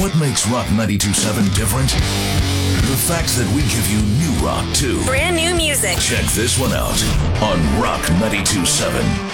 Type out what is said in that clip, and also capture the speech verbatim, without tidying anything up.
what makes Rock ninety-two point seven different? The fact that we give you new rock, too. Brand new music. Check this one out on Rock ninety-two point seven.